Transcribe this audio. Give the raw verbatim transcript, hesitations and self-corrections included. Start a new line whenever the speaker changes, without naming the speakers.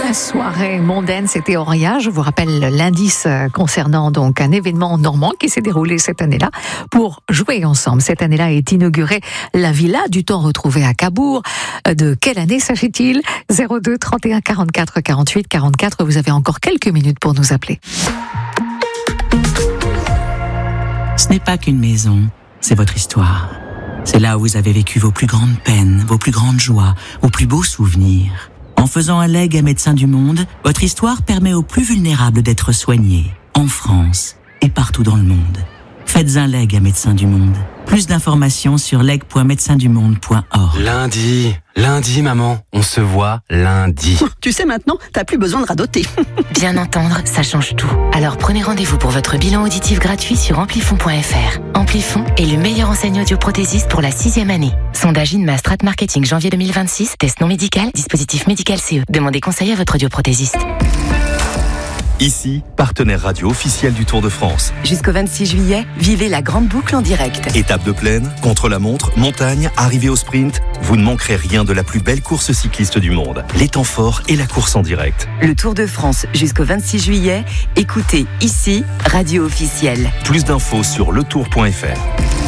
La soirée mondaine, c'était Auria. Je vous rappelle l'indice concernant donc un événement normand qui s'est déroulé cette année-là. Pour jouer ensemble, cette année-là est inaugurée la Villa du temps retrouvé à Cabourg. De quelle année s'agit-il? zéro deux trente et un quarante-quatre quarante-huit quarante-quatre. Vous avez encore quelques minutes pour nous appeler.
Ce n'est pas qu'une maison, c'est votre histoire. C'est là où vous avez vécu vos plus grandes peines, vos plus grandes joies, vos plus beaux souvenirs. En faisant un legs à Médecins du Monde, votre histoire permet aux plus vulnérables d'être soignés, en France et partout dans le monde. Faites un legs à Médecins du Monde. Plus d'informations sur leg point médecins du monde point org.
Lundi, lundi maman, on se voit lundi.
Tu sais maintenant, t'as plus besoin de radoter.
Bien entendre, ça change tout. Alors prenez rendez-vous pour votre bilan auditif gratuit sur amplifon point f r. Amplifon est le meilleur enseigne audioprothésiste pour la sixième année. Sondage INMA Strat Marketing janvier deux mille vingt-six, test non médical, dispositif médical C E. Demandez conseil à votre audioprothésiste.
Ici, partenaire radio officiel du Tour de France.
Jusqu'au vingt-six juillet, vivez la grande boucle en direct.
Étape de plaine, contre-la-montre, montagne, arrivée au sprint, vous ne manquerez rien de la plus belle course cycliste du monde. Les temps forts et la course en direct.
Le Tour de France jusqu'au vingt-six juillet, écoutez ici, radio officielle.
Plus d'infos sur le tour point f r.